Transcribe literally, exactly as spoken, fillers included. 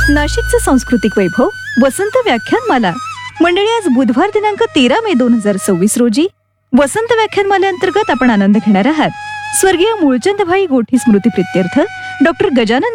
नाशिकचं सांस्कृतिक वैभव वसंत व्याख्यानमाला. मंडळी, आज बुधवार दिनांक तेरा मे दोन हजार सव्वीस रोजी वसंत व्याख्यानमालेअंतर्गत आपण आनंद घेणार आहात स्वर्गीय मूळचंदभाई गोठी स्मृती प्रित्यर्थ डॉक्टर गजानन